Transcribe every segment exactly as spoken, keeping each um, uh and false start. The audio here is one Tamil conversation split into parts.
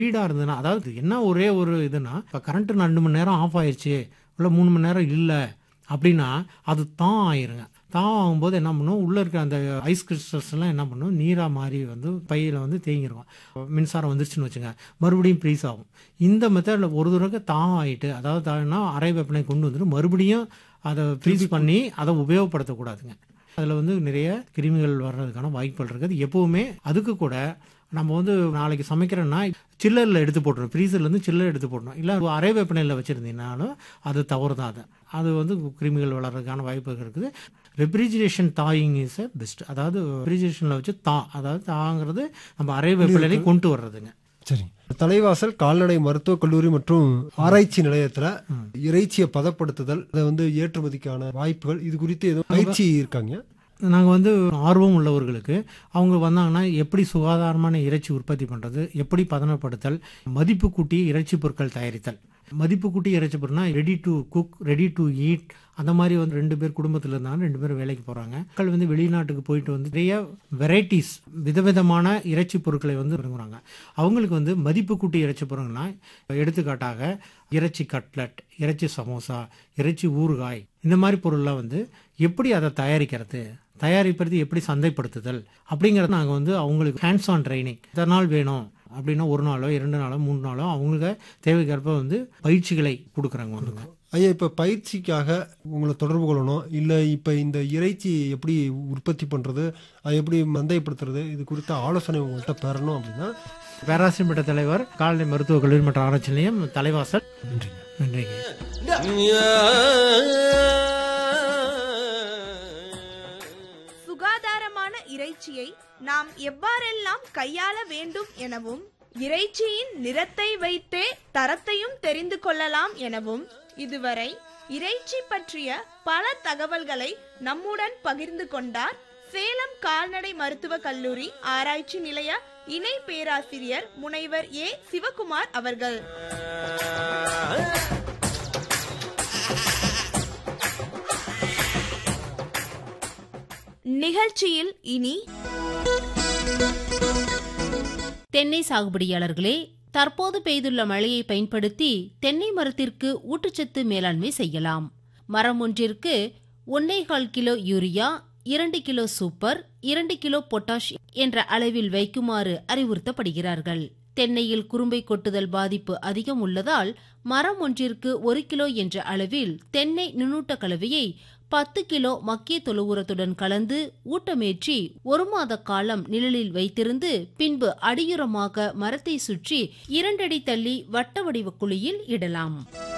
ஸ்பீடா இருந்ததுன்னா, அதாவது என்ன ஒரே ஒரு இதுன்னா, இப்ப கரண்ட் ரெண்டு மணி நேரம் ஆஃப் ஆயிருச்சு, இல்ல மூணு மணி நேரம் இல்ல அப்படின்னா, அது தான் ஆயிருங்க. தான் ஆகும்போது என்ன பண்ணும், உள்ள இருக்க அந்த ஐஸ் கிறிஸ்டல்ஸ்லாம் என்ன பண்ணும், நீரா மாறி வந்து பையில வந்து தேங்கிரும். மின்சாரம் வந்துருச்சுன்னு வச்சுங்க, மறுபடியும் ஃப்ரீஸ் ஆகும். இந்த மெத்தட்ல ஒரு தடவை தான் ஆயிட்டு, அதாவது தான்னா அறை வெப்பநிலை கொண்டு வந்துட்டு மறுபடியும் அத ஃப்ரீஸ் பண்ணி அத உபயோகப்படுத்தக்கூடாதுங்க. அதுல வந்து நிறைய கிருமிகள் வர்றதுக்கான வாய்ப்புகள் இருக்குது. எப்பவுமே அதுக்கு கூட நம்ம வந்து நாளைக்கு சமைக்கிறோம்னா, சில்லர்ல எடுத்து போட்டுறணும். ஃப்ரீசர்லேருந்து சில்லர் எடுத்து போடணும். இல்ல அறை வெப்பநிலையில வச்சிருந்தீங்கனாலும் அது தவறு தான் அது. அது வந்து கிருமிகள் வளர்றதுக்கான வாய்ப்புகள் இருக்குது. Refrigeration thawing is a best. அதாவது ரெஃப்ரிஜரேஷன்ல வச்சு தா அதாவது தாங்கிறது நம்ம அறை வெப்பநிலை கொண்டு வர்றதுங்க. சரி. தலைவாசல் கால்நடை மருத்துவக் கல்லூரி மற்றும் ஆராய்ச்சி நிலையத்துல இறைச்சியை பதப்படுத்துதல், அதை வந்து ஏற்றுமதிக்கான வாய்ப்புகள், இது குறித்து ஏதோ பயிற்சி இருக்காங்க? நாங்க வந்து ஆர்வம் உள்ளவர்களுக்கு அவங்க வந்தாங்கன்னா, எப்படி சுகாதாரமான இறைச்சி உற்பத்தி பண்றது, எப்படி பதனப்படுத்தல், மதிப்பு கூட்டி இறைச்சி பொருட்கள் தயாரித்தல். மதிப்பு கூட்டி இறைச்சி பொருட்னா ready to cook, ready to eat, அந்த மாதிரி வந்து ரெண்டு பேர் குடும்பத்தில் இருந்தாங்க, ரெண்டு பேரும் வேலைக்கு போறாங்க. மக்கள் வந்து வெளிநாட்டுக்கு போயிட்டு வந்து நிறைய வெரைட்டிஸ் விதவிதமான இறைச்சி பொருட்களை வந்து விரும்புகிறாங்க. அவங்களுக்கு வந்து மதிப்பு கூட்டி இறைச்சி பொருட்கள்னா, எடுத்துக்காட்டாக இறைச்சி கட்லட், இறைச்சி சமோசா, இறைச்சி ஊறுகாய், இந்த மாதிரி பொருள்லாம் வந்து எப்படி அதை தயாரிக்கிறது, தயாரிப்பது எப்படி சந்தைப்படுத்துதல் அப்படிங்கிறது நாங்கள் வந்து அவங்களுக்கு ஹேண்ட்ஸ் ஆன் ட்ரைனிங் எத்தனை நாள் வேணும் அப்படின்னா, ஒரு நாளோ இரண்டு நாளோ மூணு நாளோ அவங்களுக்கு தேவைக்கேற்ப வந்து பயிற்சிகளை கொடுக்குறாங்க வந்துங்க. ஐயா, இப்போ பயிற்சிக்காக உங்களை தொடர்பு கொள்ளணும், இல்லை இப்போ இந்த இறைச்சி எப்படி உற்பத்தி பண்ணுறது, அதை எப்படி மந்தைப்படுத்துறது, இது குறித்த ஆலோசனை உங்கள்கிட்ட பெறணும் அப்படின்னா, பேராசிரியர் தலைவர் கால்நடை மருத்துவக் கல்லூரி மற்றும் ஆராய்ச்சி நிலையம் தலைவாசல். நன்றி. நன்றிங்க. சுகாதாரமான இறைச்சியை நாம் எவ்வாறெல்லாம் கையாள வேண்டும் எனவும், இறைச்சியின் நிறத்தை வைத்தே தரத்தையும் தெரிந்து கொள்ளலாம் எனவும் இதுவரை இறைச்சி பற்றிய பல தகவல்களை நம்முடன் பகிர்ந்து கொண்டார் சேலம் கால்நடை மருத்துவக் கல்லூரி ஆராய்ச்சி நிலைய இணை பேராசிரியர் முனைவர் ஏ சிவகுமார் அவர்கள். நிகழ்ச்சியில் இனி தென்னை சாகுபடியாளர்களே, தற்போது பெய்துள்ள மழையை பயன்படுத்தி தென்னை மரத்திற்கு ஊட்டச்சத்து மேலாண்மை செய்யலாம். மரம் ஒன்றிற்கு ஒன்னேகால் கிலோ யூரியா, இரண்டு கிலோ சூப்பர், இரண்டு கிலோ பொட்டாஷ் என்ற அளவில் வைக்குமாறு அறிவுறுத்தப்படுகிறார்கள். தென்னையில் குறும்பை கொட்டுதல் பாதிப்பு அதிகம் உள்ளதால் மரம் ஒன்றிற்கு ஒரு கிலோ என்ற அளவில் தென்னை நுண்ணூட்ட கலவையை பத்து கிலோ மக்கிய தொழு உரத்துடன் கலந்து ஊட்டமேற்றி ஒரு மாத காலம் நிழலில் வைத்திருந்து பின்பு அடியுரமாக மரத்தை சுற்றி இரண்டடி தள்ளி வட்ட வடிவ குழியில் இடலாம்.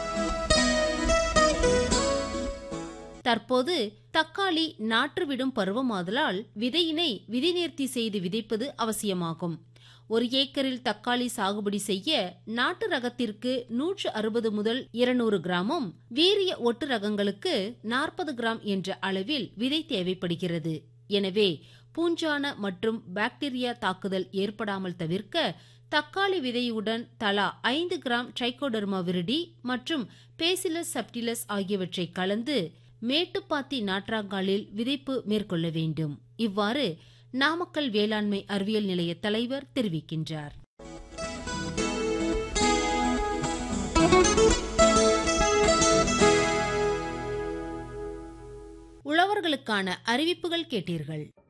தற்போது தக்காளி நாற்றுவிடும் பருவமாதலால் விதையினை விதைநேர்த்தி செய்து விதைப்பது அவசியமாகும். ஒரு ஏக்கரில் தக்காளி சாகுபடி செய்ய நாட்டு ரகத்திற்கு நூற்று அறுபது முதல் இருநூறு கிராமும், வீரிய ஒட்டு ரகங்களுக்கு நாற்பது கிராம் என்ற அளவில் விதை தேவைப்படுகிறது. எனவே பூஞ்சான மற்றும் பாக்டீரியா தாக்குதல் ஏற்படாமல் தவிர்க்க தக்காளி விதையுடன் தலா ஐந்து கிராம் ட்ரைகோடர்மா விரிடி மற்றும் பேசிலஸ் சப்டிலஸ் ஆகியவற்றை கலந்து மேட்டுப்பாத்தி நாற்றாங்காலில் விதைப்பு மேற்கொள்ள வேண்டும். இவ்வாறு நாமக்கல் வேளாண்மை அறிவியல் நிலைய தலைவர் தெரிவிக்கின்றார். உழவர்களுக்கான அறிவிப்புகள் கேட்டீர்கள்.